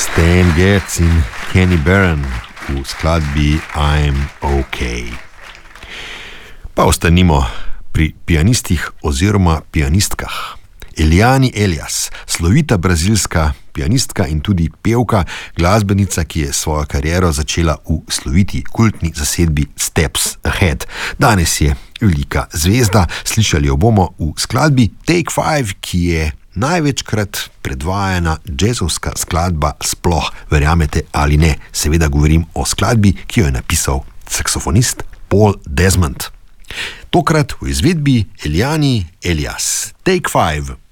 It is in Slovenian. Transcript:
Stan Getz in Kenny Barron v skladbi I'm OK. Pa ostanimo pri pianistih oziroma pianistkah. Eliane Elias, slovita brazilska pianistka in tudi pevka, glasbenica, ki je svojo kariero začela v sloviti kultni zasedbi Steps Ahead. Danes je velika zvezda, slišali jo bomo v skladbi Take 5, ki je največkrat predvajana džezovska skladba sploh, verjamete ali ne. Seveda govorim o skladbi, ki jo je napisal saksofonist Paul Desmond. Tokrat v izvedbi Eliane Elias. Take 5.